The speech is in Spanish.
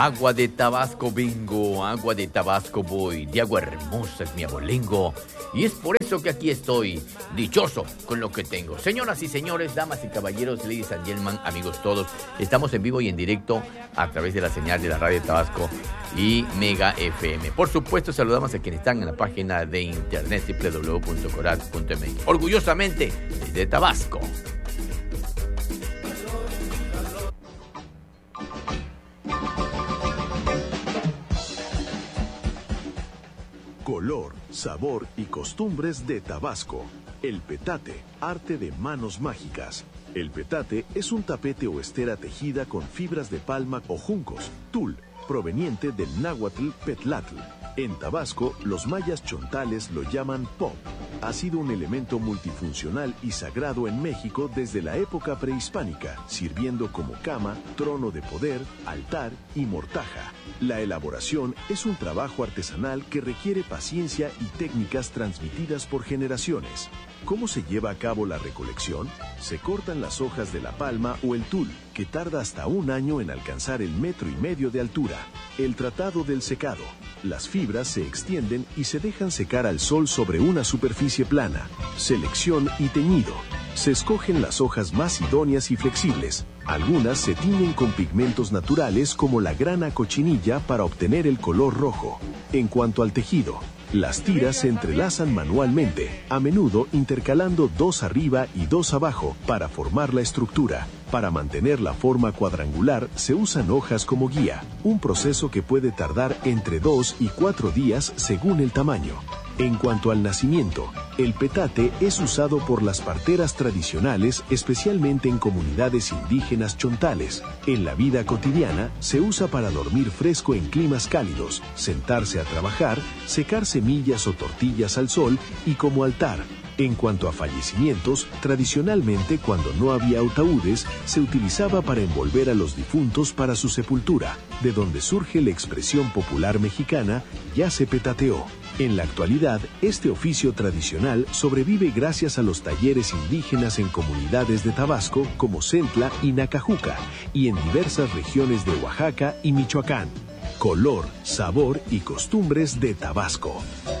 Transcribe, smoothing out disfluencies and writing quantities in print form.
Agua de Tabasco vengo, agua de Tabasco voy, de agua hermosa es mi abolengo, y es por eso que aquí estoy, dichoso con lo que tengo. Señoras y señores, damas y caballeros, ladies and gentlemen, amigos todos, estamos en vivo y en directo a través de la señal de la radio de Tabasco y Mega FM. Por supuesto, saludamos a quienes están en la página de internet www.corat.mx. Orgullosamente, desde Tabasco. Color, sabor y costumbres de Tabasco. El petate, arte de manos mágicas. El petate es un tapete o estera tejida con fibras de palma o juncos, tul, proveniente del náhuatl petlatl. En Tabasco, los mayas chontales lo llaman pop. Ha sido un elemento multifuncional y sagrado en México desde la época prehispánica, sirviendo como cama, trono de poder, altar y mortaja. La elaboración es un trabajo artesanal que requiere paciencia y técnicas transmitidas por generaciones. ¿Cómo se lleva a cabo la recolección? Se cortan las hojas de la palma o el tul, que tarda hasta 1 año en alcanzar el 1,5 metros de altura. El tratado del secado. Las fibras se extienden y se dejan secar al sol sobre una superficie plana. Selección y teñido. Se escogen las hojas más idóneas y flexibles. Algunas se tiñen con pigmentos naturales como la grana cochinilla para obtener el color rojo. En cuanto al tejido, las tiras se entrelazan manualmente, a menudo intercalando 2 arriba y 2 abajo para formar la estructura. Para mantener la forma cuadrangular se usan hojas como guía, un proceso que puede tardar entre 2 y 4 días según el tamaño. En cuanto al nacimiento, el petate es usado por las parteras tradicionales, especialmente en comunidades indígenas chontales. En la vida cotidiana, se usa para dormir fresco en climas cálidos, sentarse a trabajar, secar semillas o tortillas al sol y como altar. En cuanto a fallecimientos, tradicionalmente cuando no había ataúdes, se utilizaba para envolver a los difuntos para su sepultura, de donde surge la expresión popular mexicana, ya se petateó. En la actualidad, este oficio tradicional sobrevive gracias a los talleres indígenas en comunidades de Tabasco como Centla y Nacajuca, y en diversas regiones de Oaxaca y Michoacán. Color, sabor y costumbres de Tabasco.